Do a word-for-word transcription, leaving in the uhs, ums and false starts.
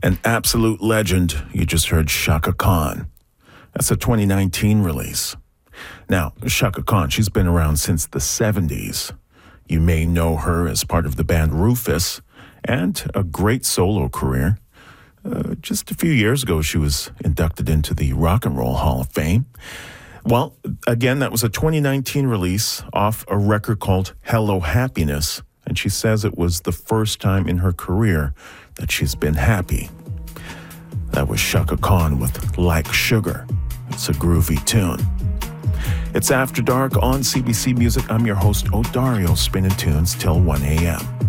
An absolute legend. You just heard Chaka Khan. That's a twenty nineteen release. Now, Chaka Khan, she's been around since the seventies. You may know her as part of the band Rufus and a great solo career. Uh, just a few years ago, she was inducted into the Rock and Roll Hall of Fame. Well, again, that was a twenty nineteen release off a record called Hello Happiness, and she says it was the first time in her career that she's been happy. That was Chaka Khan with Like Sugar. It's a groovy tune. It's After Dark on C B C Music. I'm your host, Odario, spinning tunes till one a.m.